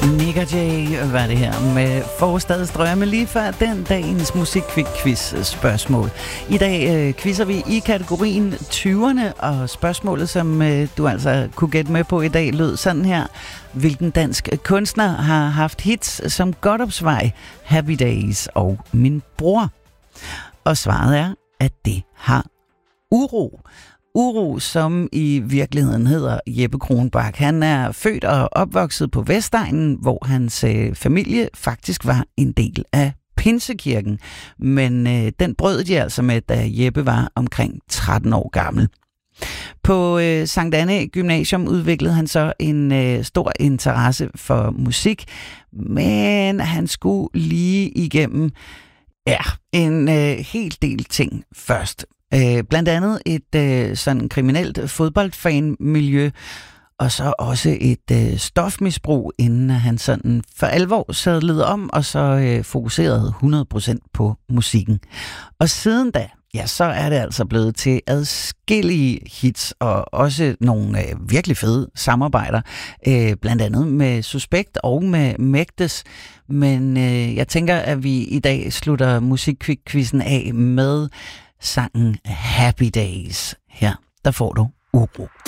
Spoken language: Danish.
Nick og Jay var det her med Forstadets drømme lige før den dagens musikquiz-spørgsmål. I dag quizzer vi i kategorien 20'erne, og spørgsmålet, som du altså kunne gætte med på i dag, lød sådan her. Hvilken dansk kunstner har haft hits som Godopsvej, Happy Days og Min Bror? Og svaret er, at det har Uro. Uro, som i virkeligheden hedder Jeppe Kronbak. Han er født og opvokset på Vestegnen, hvor hans familie faktisk var en del af Pinsekirken. Men den brød de altså med, da Jeppe var omkring 13 år gammel. På Sankt Anne Gymnasium udviklede han så en stor interesse for musik, men han skulle lige igennem en hel del ting først. Blandt andet et sådan kriminelt fodboldfanmiljø, og så også et stofmisbrug, inden han sådan for alvor sadlede om, og så fokuserede 100% på musikken. Og siden da, ja, så er det altså blevet til adskillige hits, og også nogle virkelig fede samarbejder, blandt andet med Suspekt og med Mægtes. Men jeg tænker, at vi i dag slutter musikquizzen af med sangen Happy Days. Her, der får du Uro.